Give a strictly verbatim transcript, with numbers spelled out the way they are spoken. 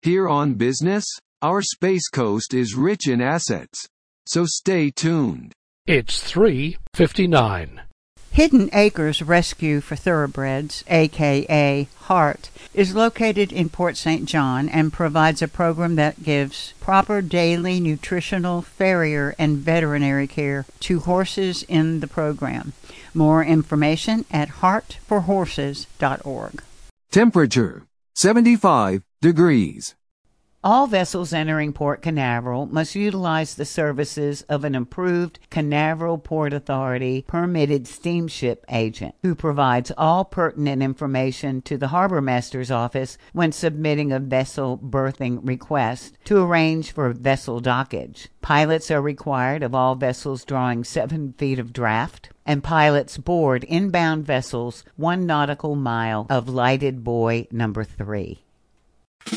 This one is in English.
Here on Business, our Space Coast is rich in assets. So stay tuned. It's three fifty-nine. Hidden Acres Rescue for Thoroughbreds, aka HART, is located in Port Saint John and provides a program that gives proper daily nutritional, farrier, and veterinary care to horses in the program. More information at heart for horses dot org. Temperature seventy-five degrees. All vessels entering Port Canaveral must utilize the services of an approved Canaveral Port Authority permitted steamship agent who provides all pertinent information to the Harbor Master's office when submitting a vessel berthing request to arrange for vessel dockage. Pilots are required of all vessels drawing seven feet of draft, and pilots board inbound vessels one nautical mile of lighted buoy number three.